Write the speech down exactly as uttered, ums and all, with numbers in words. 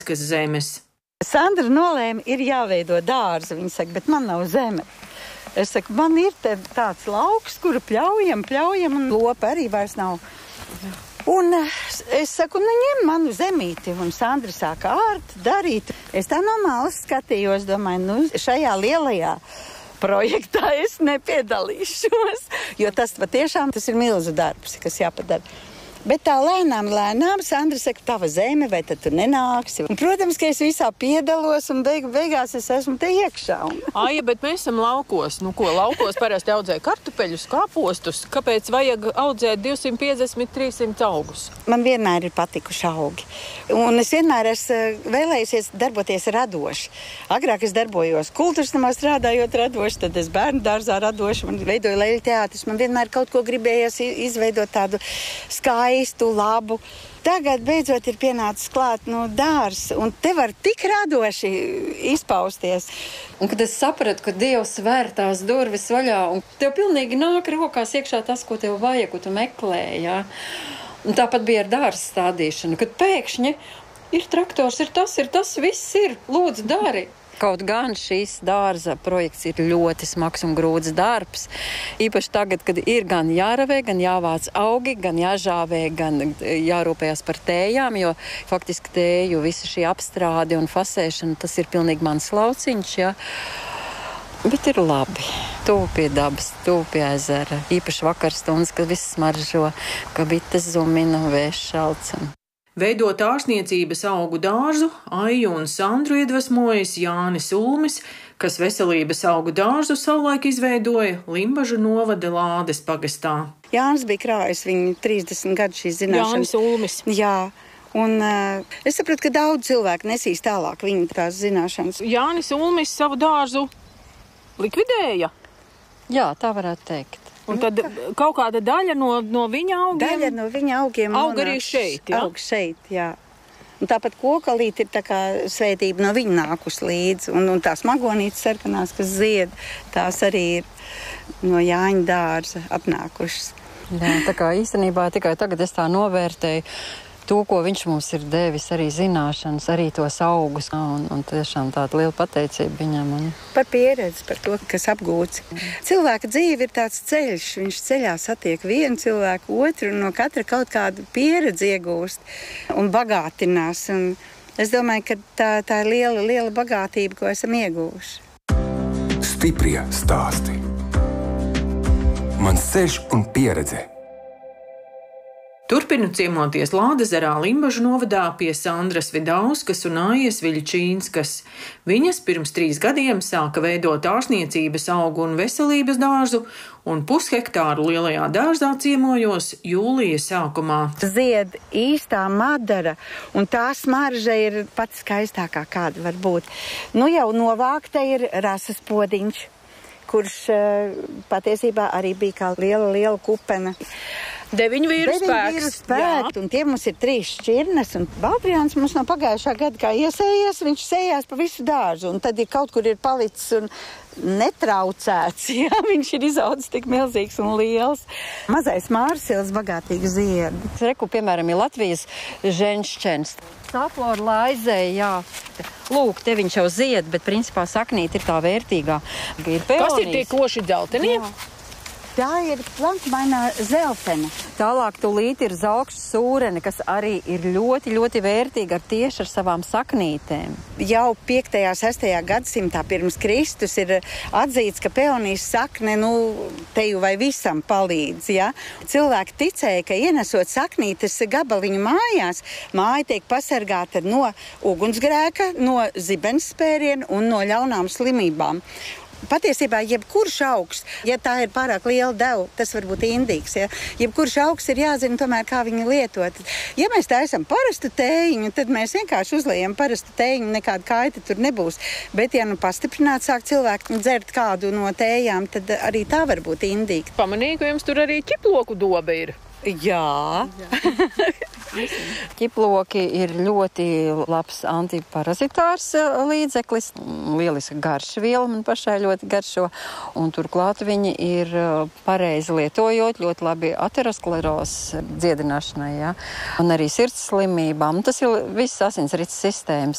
kas zemes. Sandra nolēma, ir jāveido dārza, viņa saka, bet man nav zeme. Es saku, man ir te tāds lauks, kuru pļaujam, pļaujam, un lopa arī vairs nav. Un es saku, nu ņem manu zemīti, un Sandra sāka ārt, darīt. Es tā no malas skatījos, domāju, nu šajā lielajā projektā es nepiedalīšos, jo tas patiešām tas ir milzu darbs, kas jāpadara. Bet tā lēnām, lēnām Sandra saka, tava zeme, vai tad tu nenāksi? Un, protams, ka es visā piedalos, un beig, beigās es esmu te iekšā. Aija, bet mēs esam laukos. Nu ko, laukos parasti audzē kartupeļus, kāpostus. Kāpēc vajag audzēt divsimt piecdesmit līdz trīssimt augus? Man vienmēr ir patikuši augi. Un es vienmēr esmu vēlējusies darboties radoši. Agrāk es darbojos kultūras namā strādājot radoši, tad es bērnu dārzā radoši, man veidoju leļu teātris. Man vienmēr kaut ko gribējās izveidot tādu skaistu, labu. Tagad beidzot ir pienācis klāt no dārs, un te var tik radoši izpausties. Un kad es sapratu, ka Dievs vēr tās durvis vaļā, un tev pilnīgi nāk rokās iekšā tas, ko tev vajag, ko tu meklē, jā. Un tāpat bija ar dārza stādīšanu, kad pēkšņi ir traktors, ir tas, ir tas, viss ir, lūdzu, dari. Kaut gan šīs dārza projekts ir ļoti smags un grūts darbs. Īpaši tagad, kad ir gan jāravē, gan jāvāc augi, gan jāžāvē, gan jārūpējas par tējām, jo faktiski tēju visa šī apstrāde un fasēšana, tas ir pilnīgi mans lauciņš, jā. Bet ir labi. Tuvu pie dabas, tuvu pie ezera. Īpaši vakarstundas, kad viss smaržo, ka bites zumina un vējš šalts. Veidot ārstniecības augu dārzu, Aiju un Sandru iedvesmojas Jānis Ulmis, kas veselības augu dārzu savulaik izveidoja Limbažu novada Lādes pagastā. Jānis bija krājis viņu trīsdesmit gadu šīs zināšanas. Jānis Ulmis. Jā. Un uh, es sapratu, ka daudz cilvēku nesīs tālāk viņu tās zināšanas. Jānis Ulmis savu dārzu likvidēja? Jā, tā varētu teikt. Un tad kaut kāda daļa no, no viņa augiem? Daļa no viņa augiem. Aug arī šeit, jā? Aug šeit, jā. Un tāpat kokalīte ir tā kā svētība no viņa nākus līdzi. Un, un tās magonītes sarkanās, kas zied, tās arī ir no Jāņa dārza atnākušas. Jā, tā kā īstenībā tikai tagad es tā novērtēju to, ko viņš mums ir devis, arī zināšanas, arī tos augus. Un, un tiešām tāda liela pateicība viņam. Un... Par pieredzi, par to, kas apgūts. Cilvēka dzīve ir tāds ceļš. Viņš ceļā satiek vienu cilvēku, otru, un no katra kaut kādu pieredzi iegūst un bagātinās. Un es domāju, ka tā, tā ir liela, liela bagātība, ko esam ieguvuši. Stiprie stāsti. Mans ceļš un pieredze. Turpinu ciemoties Lādezerā Limbažu novadā pie Sandras Vidauskas un Aijas Viļčīnskas. Viņas pirms trīs gadiem sāka veidot ārstniecības augu un veselības dārzu, un pushektāru lielajā dārzā ciemojos jūlija sākumā. Zied īstā madara, un tā smarža ir pats skaistākā, kāda var būt. Nu jau novākta ir rasas podiņš, kurš patiesībā arī bija kā liela, liela kupena. Deviņu vīru spēks. Deviņu vīru spēks, un tie mums ir trīs šķirnes, un Baldriāns mums no pagājušā gada kā iesējies, viņš sējās pa visu dārzu, un tad ir kaut kur ir palicis un netraucēts, jā, viņš ir izaudzis tik milzīgs un liels. Mazais mārsils bagātīgi zied. Reku, piemēram, ir Latvijas ženšķens. Sāploru laizē, jā. Lūk, te viņš jau zied, bet principā saknīt ir tā vērtīgā. Ir Kas ir tie koši dzeltenie? Tā ir plankmainā zeltene. Tālāk tūlīt ir zaukšs sūrene, kas arī ir ļoti, ļoti vērtīga ar tieši ar savām saknītēm. Jau piektajā, sestajā gadsimtā pirms Kristus ir atzīts, ka peonijas sakne, nu, teju vai visam palīdz, ja? Cilvēki ticēja, ka ienesot saknītes gabaliņu mājās, māja tiek pasargāta no ugunsgrēka, no zibens spēriena un no ļaunām slimībām. Patiesībā jebkurš augs, ja tā ir pārāk liela deva, tas var būt indīgs, ja? Jebkurš augs ir jāzina tomēr, kā viņu lietot. Ja mēs taisam parastu tējiņu, tad mēs vienkārši uzliejam parastu tējiņu, nekāda kaita tur nebūs. Bet ja nu pastiprināt sāk cilvēku dzert kādu no tējām, tad arī tā var būt indīga. Pamanīju, ka jums tur arī ķiploku dobe ir. Jā. Jā. Ķiploki ir ļoti labs antiparazitārs līdzeklis, lieliska garšviela, man pašai ļoti garšo, un turklāt viņi ir pareizi lietojot, ļoti labi aterosklerozes dziedināšanai, ja? Un arī sirds slimībām. Tas ir viss asinsrites sistēmas